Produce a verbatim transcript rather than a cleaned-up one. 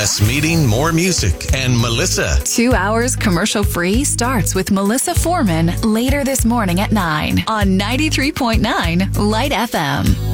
Less meeting, more music, and Melissa. Two hours commercial-free starts with Melissa Foreman later this morning at nine on ninety-three point nine Light F M.